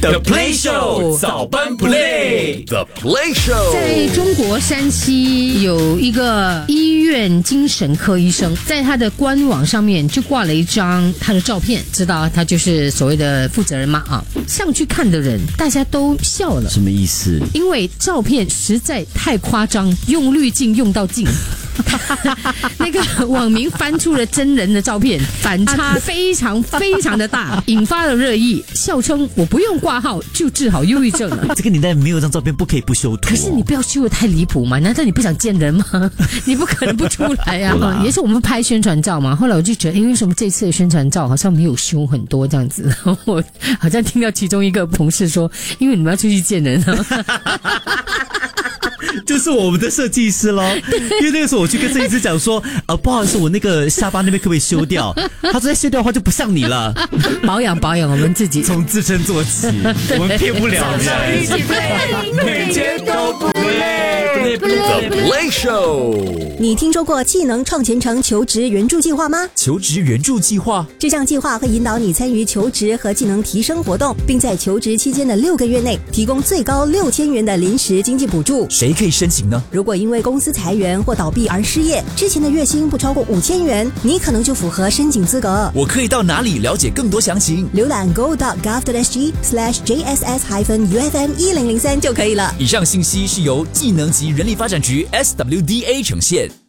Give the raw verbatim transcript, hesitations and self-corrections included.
The Play Show 早班 Play The Play Show。 在中国山西有一个医院精神科医生，在他的官网上面就挂了一张他的照片，知道他就是所谓的负责人吗？啊，上去看的人大家都笑了。 什么意思？ 因为照片实在太夸张，用滤镜用到尽。那个网民翻出了真人的照片，反差非常非常的大，引发了热议，笑称我不用挂号就治好忧郁症了。 这个年代没有张照片不可以不修图、哦、 可是你不要修得太离谱嘛，难道你不想见人吗？你不可能不出来呀、啊。也是我们拍宣传照嘛，后来我就觉得，因为什么这次的宣传照好像没有修很多这样子，然后我好像听到其中一个同事说，因为你们要出去见人啊。 就是我们的设计师咯，因为那个时候我去跟设计师讲说，呃，不好意思，我那个下巴那边可不可以修掉？他说再修掉的话就不像你了。 保养保养我们自己， 从自身做起，我们骗不了人。 一起 play， 每天都不累。The Play Show。 你听说过技能创前程求职援助计划吗？ 求职援助计划， 这项计划会引导你参与求职和技能提升活动，并在求职期间的六个月内提供最高六千元的临时经济补助。 谁可以申请呢？ 如果因为公司裁员或倒闭而失业，之前的月薪不超过五千元，你可能就符合申请资格。 我可以到哪里了解更多详情？ 浏览 go dot gov dot s g slash j s s hyphen u f m 一零零三就可以了。 以上信息是由技能及人力发展局 S W D A 呈现。